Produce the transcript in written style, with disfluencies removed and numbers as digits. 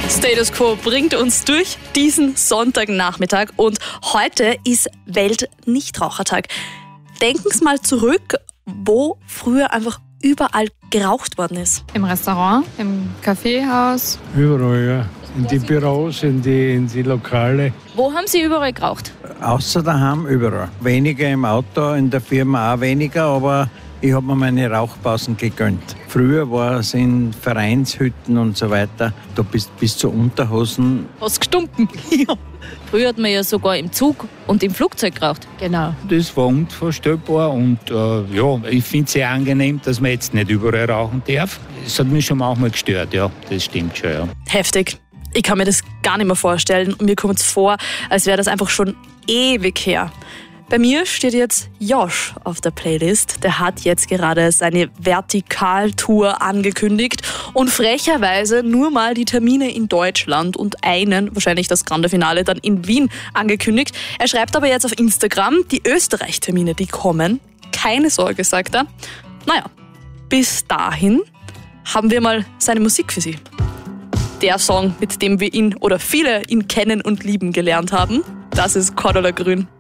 Status Quo bringt uns durch diesen Sonntagnachmittag und heute ist Weltnichtrauchertag. Denken Sie mal zurück, wo früher einfach überall geraucht worden ist. Im Restaurant, im Kaffeehaus. Überall, ja. In die Büros, in die Lokale. Wo haben Sie überall geraucht? Außer daheim überall. Weniger im Auto, in der Firma auch weniger, aber ich habe mir meine Rauchpausen gegönnt. Früher war es in Vereinshütten und so weiter, da bis zu Unterhosen. Was gestunken? Ja. Früher hat man ja sogar im Zug und im Flugzeug geraucht. Genau. Das war unvorstellbar und ich finde es sehr angenehm, dass man jetzt nicht überall rauchen darf. Das hat mich schon manchmal gestört, ja, das stimmt schon, ja. Heftig. Ich kann mir das gar nicht mehr vorstellen und mir kommt es vor, als wäre das einfach schon ewig her. Bei mir steht jetzt Josh auf der Playlist. Der hat jetzt gerade seine Vertikaltour angekündigt und frecherweise nur mal die Termine in Deutschland und wahrscheinlich das Grande Finale, dann in Wien angekündigt. Er schreibt aber jetzt auf Instagram, die Österreich-Termine, die kommen. Keine Sorge, sagt er. Naja, bis dahin haben wir mal seine Musik für Sie. Der Song, mit dem wir ihn oder viele ihn kennen und lieben gelernt haben, das ist Cordula Grün.